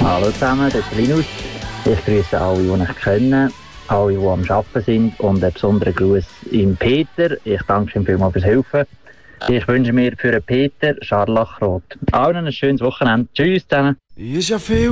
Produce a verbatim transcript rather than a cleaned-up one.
Hallo zusammen, das ist Linus. Ich grüße alle, die mich kennen, alle, die am Arbeiten sind und einen besonderen Gruß im Peter. Ich danke ihm vielmals fürs Helfen. Ich wünsche mir für den Peter Scharlachroth. Allen ein schönes Wochenende. Tschüss zusammen. Ist ja viel